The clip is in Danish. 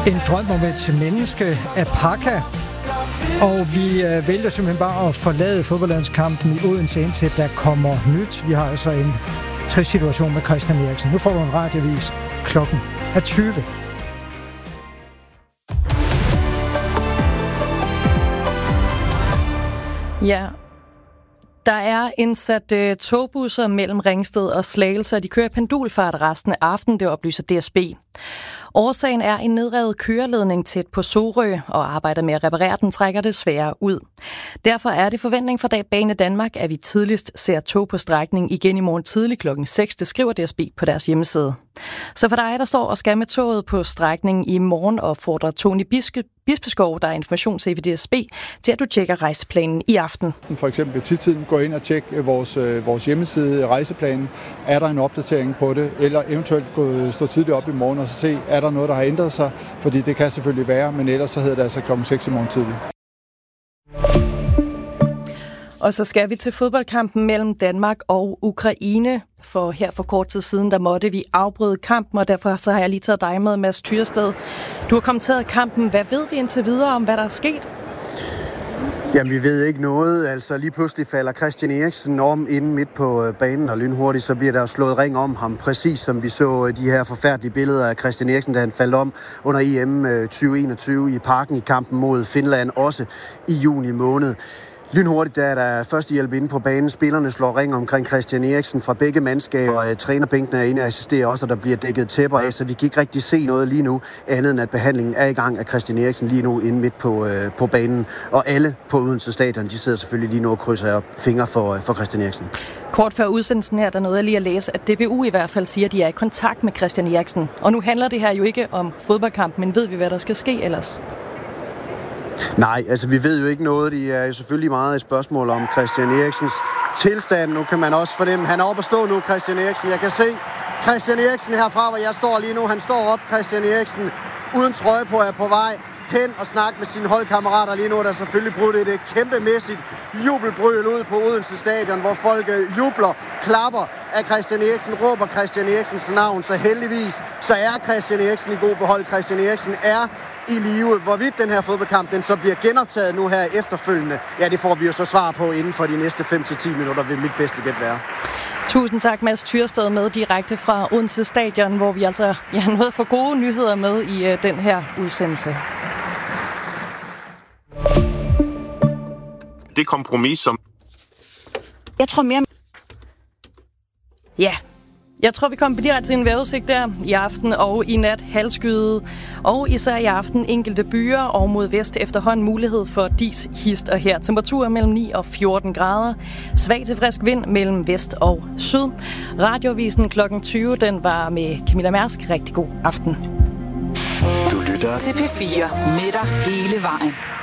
En drøm om et menneske af Pakka. Og vi vælger simpelthen bare at forlade fodboldlandskampen i Odense, indtil der kommer nyt. Vi har altså en trist situation med Christian Eriksen. Nu får du en radiovis. Klokken er 20. Ja, der er indsat togbusser mellem Ringsted og Slagelse, og de kører pendulfart resten af aftenen, det oplyser DSB. Årsagen er en nedrevet køreledning tæt på Sorø, og arbejdet med at reparere den trækker desværre ud. Derfor er det forventning fra Bane Danmark, at vi tidligst ser tog på strækningen igen i morgen tidlig klokken 6, det skriver DSB på deres hjemmeside. Så for dig, der står og skal med toget på strækningen i morgen, opfordrer Tony Bispeskov, der er informationschef i DSB, til at du tjekker rejseplanen i aften. For eksempel ved tidtiden gå ind og tjekke vores hjemmeside, rejseplanen. Er der en opdatering på det? Eller eventuelt stå tidligt op i morgen og se, er der noget, der har ændret sig? Fordi det kan selvfølgelig være, men ellers så hedder det altså klokken 6 i morgen tidlig. Og så skal vi til fodboldkampen mellem Danmark og Ukraine. For her for kort tid siden, der måtte vi afbryde kampen, og derfor så har jeg lige taget dig med, Mads Tyrsted. Du har kommenteret kampen. Hvad ved vi indtil videre om, hvad der er sket? Jamen, vi ved ikke noget. Altså, lige pludselig falder Christian Eriksen om inde midt på banen, og lynhurtigt så bliver der slået ring om ham, præcis som vi så de her forfærdelige billeder af Christian Eriksen, da han faldt om under EM 2021 i Parken i kampen mod Finland, også i juni måned. Lynhurtigt, da der førstehjælp inde på banen. Spillerne slår ring omkring Christian Eriksen fra begge mandskaber. Trænerbænken er inde og assisterer også, og der bliver dækket tæpper af, så vi kan ikke rigtig se noget lige nu, andet end at behandlingen er i gang af Christian Eriksen lige nu inde midt på banen. Og alle på Odense Stadion, de sidder selvfølgelig lige nu og krydser fingre for Christian Eriksen. Kort før udsendelsen her, der nåede jeg lige at læse, at DBU i hvert fald siger, at de er i kontakt med Christian Eriksen. Og nu handler det her jo ikke om fodboldkamp, men ved vi, hvad der skal ske ellers? Nej, altså vi ved jo ikke noget. Det er jo selvfølgelig meget et spørgsmål om Christian Eriksens tilstand. Nu kan man også fornemme, han er oppe at stå nu, Christian Eriksen. Jeg kan se Christian Eriksen herfra, hvor jeg står lige nu. Han står op, Christian Eriksen, uden trøje på, er på vej hen og snakke med sine holdkammerater. Lige nu er der selvfølgelig brudt et kæmpemæssigt jubelbrøl ud på Odense Stadion, hvor folk jubler, klapper af Christian Eriksen, råber Christian Eriksens navn. Så heldigvis, så er Christian Eriksen i god behold. Christian Eriksen er i live. Hvorvidt den her fodboldkamp den så bliver genoptaget nu her efterfølgende, ja, det får vi jo så svar på inden for de næste 5-10 minutter, vil mit bedste gæt være. Tusind tak, Mads Tyrsted, med direkte fra Odense Stadion, hvor vi altså har noget for gode nyheder med i den her udsendelse. Det kompromis, som... Jeg tror mere... Ja, jeg tror, vi kommer direkte til en vejrudsigt der i aften og i nat halvskyet. Og især i aften enkelte byer og mod vest efterhånden mulighed for dis, hist og her. Temperaturer mellem 9 og 14 grader. Svag til frisk vind mellem vest og syd. Radiovisen klokken 20, den var med Camilla Mærsk. Rigtig god aften. Du lytter til P4 med dig hele vejen.